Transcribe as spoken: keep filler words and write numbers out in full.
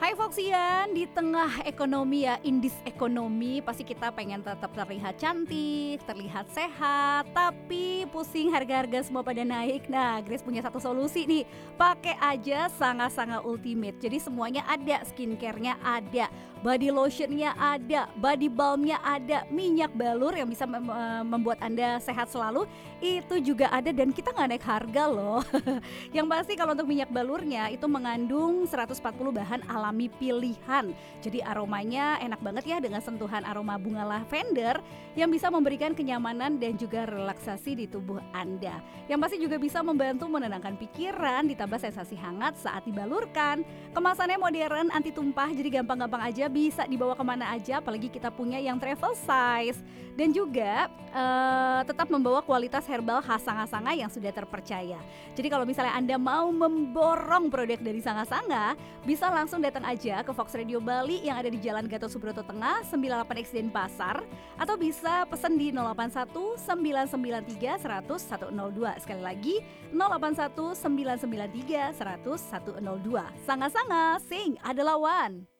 Hai Foxian, di tengah ekonomi ya, indis ekonomi, pasti kita pengen tetap terlihat cantik, terlihat sehat, tapi pusing harga-harga semua pada naik. Nah, Grace punya satu solusi nih, pakai aja Sanga-Sanga Ultimate. Jadi semuanya ada, skincare-nya ada, body lotion-nya ada, body balm-nya ada, minyak balur yang bisa mem- eh, membuat Anda sehat selalu, itu juga ada dan kita nggak naik harga loh. Yang pasti kalau untuk minyak balurnya itu mengandung seratus empat puluh bahan alami pilihan. Jadi aromanya enak banget ya dengan sentuhan aroma bunga lavender yang bisa memberikan kenyamanan dan juga relaksasi di tubuh Anda. Yang pasti juga bisa membantu menenangkan pikiran ditambah sensasi hangat saat dibalurkan. Kemasannya modern, anti tumpah, jadi gampang-gampang aja bisa dibawa kemana aja, apalagi kita punya yang travel size. Dan juga eh, tetap membawa kualitas herbal khas Sanga-Sanga yang sudah terpercaya. Jadi kalau misalnya Anda mau memborong produk dari Sanga-Sanga, bisa langsung datang aja ke Fox Radio Bali yang ada di Jalan Gatot Subroto Tengah, sembilan puluh delapan X Denpasar, atau bisa pesan di nol delapan satu sembilan sembilan tiga satu nol satu nol dua. Sekali lagi nol delapan satu sembilan sembilan tiga satu nol satu nol dua. Sanga-Sanga, sing adalah one.